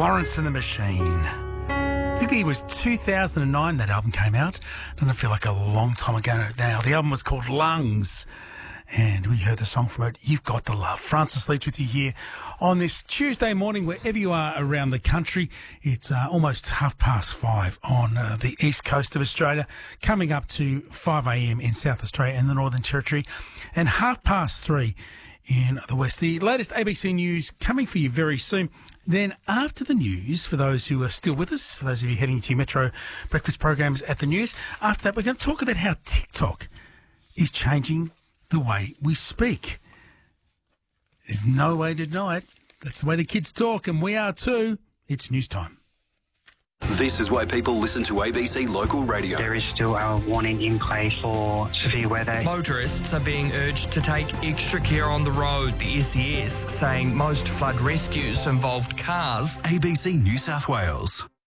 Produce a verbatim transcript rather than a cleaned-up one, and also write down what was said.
Florence and the Machine. I think it was two thousand nine that album came out. Doesn't feel like a long time ago now. The album was called Lungs. And we heard the song from it, You've Got the Love. Francis Leach with you here on this Tuesday morning, wherever you are around the country. It's uh, almost half past five on uh, the east coast of Australia, coming up to five a.m. in South Australia and the Northern Territory, and half past three in the west. The latest A B C News coming for you very soon. Then after the news, for those who are still with us, for those of you heading to your Metro breakfast programs at the news, after that we're going to talk about how TikTok is changing the way we speak. There's no way to deny it. That's the way the kids talk, and we are too. It's news time. This is why people listen to A B C Local Radio. There is still a warning in place for severe weather. Motorists are being urged to take extra care on the road, the S E S saying most flood rescues involved cars. A B C New South Wales.